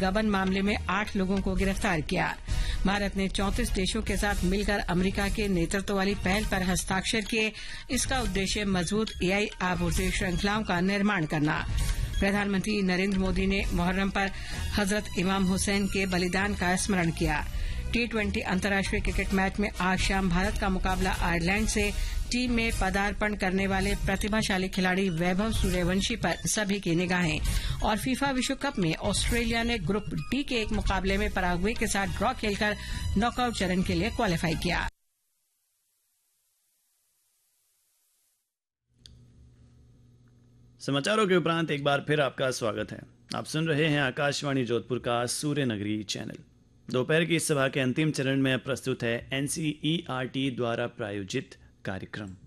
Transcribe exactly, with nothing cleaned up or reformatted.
गबन मामले में आठ लोगों को गिरफ्तार किया। भारत ने चौंतीस देशों के साथ मिलकर अमेरिका के नेतृत्व वाली पहल पर हस्ताक्षर किए। इसका उद्देश्य मजबूत एआई आपूर्ति श्रृंखलाओं का निर्माण करना। प्रधानमंत्री नरेंद्र मोदी ने मुहर्रम पर हजरत इमाम हुसैन के बलिदान का स्मरण किया। टी ट्वेंटी अंतर्राष्ट्रीय क्रिकेट मैच में आज शाम भारत का मुकाबला आयरलैंड से। टीम में पदार्पण करने वाले प्रतिभाशाली खिलाड़ी वैभव सूर्यवंशी पर सभी की निगाहें। और फीफा विश्व कप में ऑस्ट्रेलिया ने ग्रुप डी के एक मुकाबले में पराग्वे के साथ ड्रॉ खेलकर नॉकआउट चरण के लिए क्वालिफाई किया। समाचारों के उपरांत एक बार फिर आपका स्वागत है। आप सुन रहे हैं आकाशवाणी जोधपुर का सूर्य नगरी चैनल। दोपहर की इस सभा के अंतिम चरण में प्रस्तुत है एनसीईआरटी द्वारा प्रायोजित कार्यक्रम।